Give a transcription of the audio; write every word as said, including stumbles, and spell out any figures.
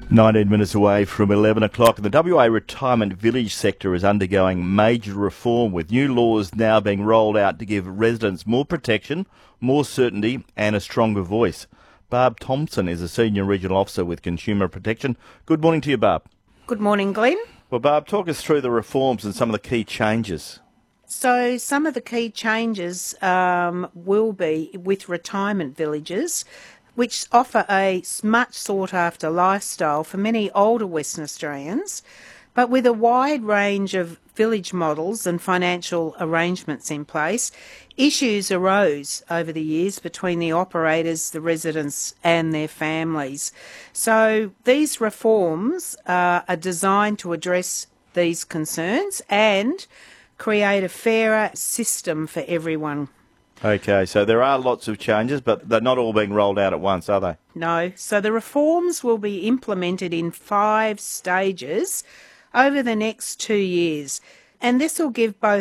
nineteen minutes away from eleven o'clock. The W A retirement village sector is undergoing major reform, with new laws now being rolled out to give residents more protection, more certainty and a stronger voice. Barb Thompson is a Senior Regional Officer with Consumer Protection. Good morning to you, Barb. Good morning, Glenn. Well, Barb, talk us through the reforms and some of the key changes. So some of the key changes um, will be with retirement villages, which offer a much sought-after lifestyle for many older Western Australians, but with a wide range of village models and financial arrangements in place. Issues arose over the years between the operators, the residents and their families. So these reforms uh, are designed to address these concerns and create a fairer system for everyone. Okay, so there are lots of changes, but they're not all being rolled out at once, are they? No. So the reforms will be implemented in five stages over the next two years. And this will give both